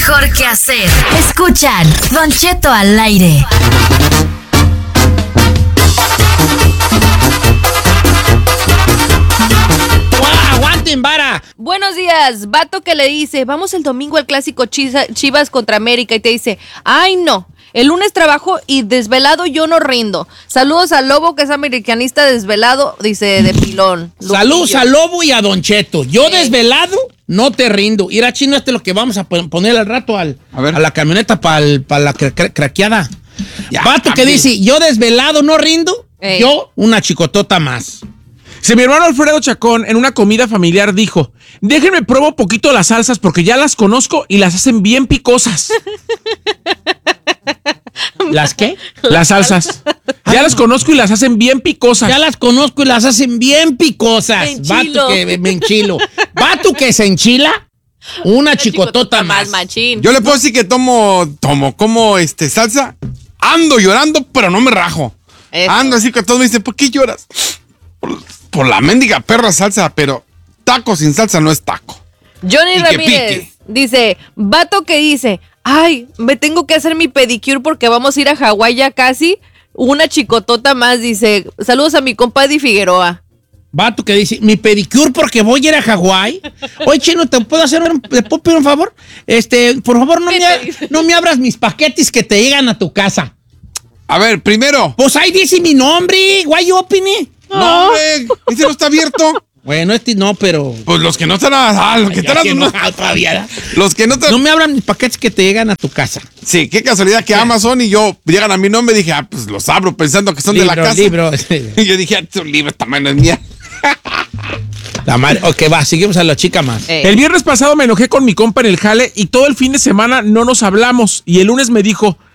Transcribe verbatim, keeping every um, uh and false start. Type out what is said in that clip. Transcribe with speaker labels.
Speaker 1: mejor que hacer. Escuchan Don Cheto al aire.
Speaker 2: ¡Aguanten, vara!
Speaker 3: Buenos días, vato que le dice, vamos el domingo al clásico Chivas contra América y te dice, ay no, el lunes trabajo y desvelado yo no rindo. Saludos al Lobo que es americanista desvelado, dice de pilón.
Speaker 2: Saludos al Lobo y a Don Cheto. Yo sí. Desvelado no te rindo. Ir a Chino, este es lo que vamos a poner al rato al, a, a la camioneta para pa la cra cra craqueada. Ya, vato que dice, yo desvelado no rindo, Ey. yo una chicotota más.
Speaker 4: Si mi hermano Alfredo Chacón en una comida familiar dijo, déjenme pruebo poquito las salsas porque ya las conozco y las hacen bien picosas.
Speaker 2: ¿Las qué?
Speaker 4: Las salsas. Ya las conozco y las hacen bien picosas.
Speaker 2: Ya las conozco y las hacen bien picosas. Vato que me enchilo. Vato que se enchila, una, una chicotota, chicotota más.
Speaker 3: Machín.
Speaker 5: Yo le puedo decir que tomo, tomo, como este, salsa, ando llorando, pero no me rajo. Eso. Ando así que todos me dicen, ¿por qué lloras? Por, por la mendiga perra salsa, pero taco sin salsa no es taco.
Speaker 3: Johnny Ramírez dice, vato que dice, ay, me tengo que hacer mi pedicure porque vamos a ir a Hawái ya casi. Una chicotota más, dice, saludos a mi compadre Figueroa.
Speaker 2: Vato que dice, mi pedicure porque voy a ir a Hawái. Oye, Chino, ¿te puedo hacer un, ¿te puedo pedir un favor? Este, por favor, no me, no me abras mis paquetes que te llegan a tu casa.
Speaker 5: A ver, primero.
Speaker 2: Pues ahí dice mi nombre, why you open it?
Speaker 5: No, hombre, ese no está abierto.
Speaker 2: Bueno, este no, pero...
Speaker 5: Pues los que no están... Ah, los que están... No,
Speaker 2: todavía.
Speaker 5: Los que no están...
Speaker 2: No me abran mis paquetes que te llegan a tu casa.
Speaker 5: Sí, qué casualidad que sí. Amazon y yo llegan a mi nombre y dije, ah, pues los abro pensando que son libro, de la casa.
Speaker 2: Libro.
Speaker 5: Y yo dije, ah, tu libro, esta mano es mía.
Speaker 2: La madre, ok, va, seguimos a la chica más.
Speaker 4: Eh. El viernes pasado me enojé con mi compa en el jale y todo el fin de semana no nos hablamos. Y el lunes me dijo,